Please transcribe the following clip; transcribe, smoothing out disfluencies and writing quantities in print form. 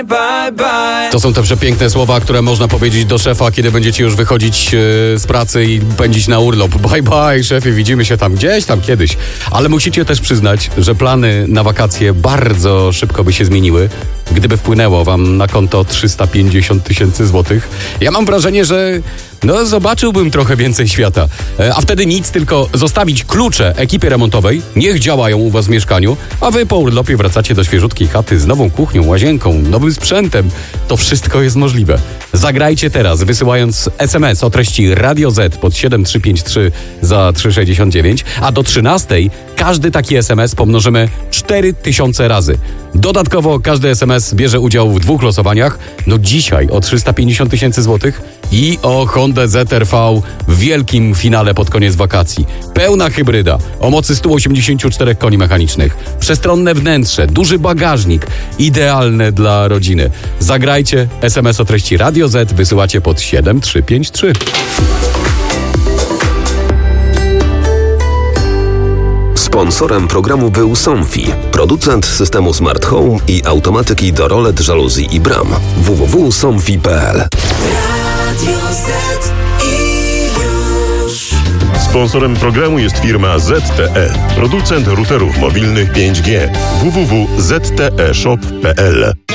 To są te przepiękne słowa, które można powiedzieć do szefa, kiedy będziecie już wychodzić z pracy i pędzić na urlop. Bye bye, szefie, widzimy się tam gdzieś tam kiedyś. Ale musicie też przyznać, że plany na wakacje bardzo szybko by się zmieniły, gdyby wpłynęło wam na konto 350 000 złotych. Ja mam wrażenie, że zobaczyłbym trochę więcej świata. A wtedy nic, tylko zostawić klucze ekipie remontowej, niech działają u was w mieszkaniu, a wy po urlopie wracacie do świeżutkiej chaty z nową kuchnią, łazienką, nowym sprzętem. To wszystko jest możliwe. Zagrajcie teraz, wysyłając SMS o treści Radio Z pod 7353 za 369, a do 13 każdy taki SMS pomnożymy 4000 razy. Dodatkowo każdy SMS bierze udział w 2 losowaniach. Dzisiaj o 350 000 złotych i o Hondę ZR-V w wielkim finale pod koniec wakacji. Pełna hybryda o mocy 184 koni mechanicznych. Przestronne wnętrze, duży bagażnik. Idealne dla rodziny. Zagrajcie, SMS o treści Radio Z wysyłacie pod 7353. Sponsorem programu był Somfy, producent systemu Smart Home i automatyki do rolet, żaluzji i bram. www.somfy.pl. Sponsorem programu jest firma ZTE, producent routerów mobilnych 5G. www.zteshop.pl.